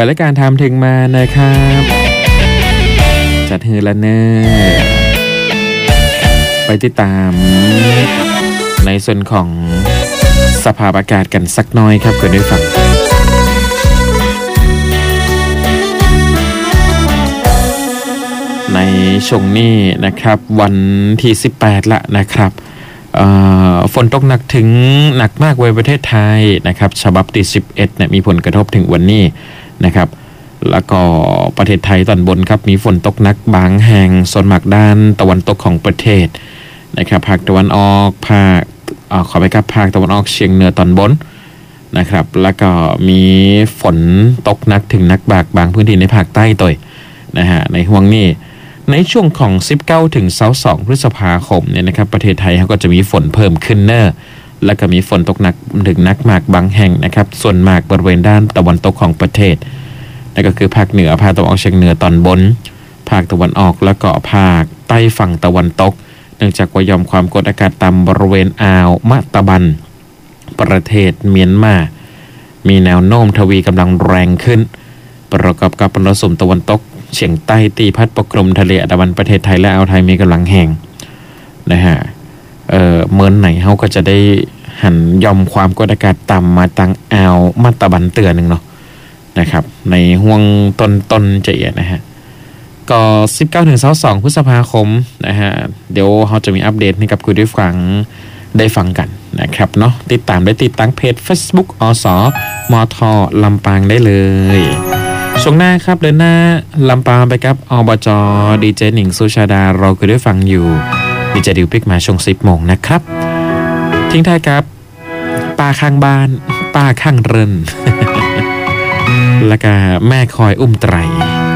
ฝ่ายรายการทำถึงมานะครับจัดฮือละเนอไปติดตามในส่วนของสภาพอากาศกันสักน้อยครับคุณได้ฟังในช่วงนี้นะครับวันที่18ละนะครับฝนตกหนักถึงหนักมากในประเทศไทยนะครับฉบับที่11เนี่ยมีผลกระทบถึงวันนี้นะครับแล้วก็ประเทศไทยตอนบนครับมีฝนตกหนักบางแห่งส่วนมากด้านตะวันตกของประเทศนะครับภาคตะวันออกภาคขอไปครับภาคตะวันออกเฉียงเหนือตอนบนนะครับแล้วก็มีฝนตกหนักถึงหนักบางพื้นที่ในภาคใต้ตัวนะฮะในห่วงนี้ในช่วงของ19ถึง22พฤษภาคมเนี่ยนะครับประเทศไทยเขาก็จะมีฝนเพิ่มขึ้นเนอแล้วก็มีฝนตกหนักถึงหนักมากบางแห่งนะครับส่วนมากบริเวณด้านตะวันตกของประเทศนั่นก็คือภาคเหนือภาคตะวันออกเฉียงเหนือตอนบนภาคตะวันออกแล้วก็ภาคใต้ฝั่งตะวันตกเนื่องจากว่ายอมความกดอากาศต่ำบริเวณอ่าวมะตะบันประเทศเมียนมามีแนวโน้มทวีกำลังแรงขึ้นประกอบกับมรสุมตะวันตกเฉียงใต้ตีพัดปกคลุมทะเลอันดามันประเทศไทยและอ่าวไทยมีกำลังแห้งนะฮะเมื่อไหนเขาก็จะได้หันยอมความกดอากาศต่ำมาตั้งอ่าวมะตะบันเตือนหนึ่งเนาะนะครับในห่วงต้นจะเอียดนะฮะก็19ถึง22พฤษภาคมนะฮะเดี๋ยวเขาจะมีอัปเดตให้กับคุณได้ฟังกันนะครับเนาะติดตามได้ติดตั้งเพจ Facebook อสมทลำปางได้เลยช่วงหน้าครับเดินหน้าลำปางไปกับอบจดีเจหนิงสุชาดาเราคือได้ฟังอยู่ดีเจดิวปิกมาช่วง10 โมงนะครับทิ้งท้ายครับป้าข้างบ้านป้าข้างเรือน แล้วก็แม่คอยอุ้มไตร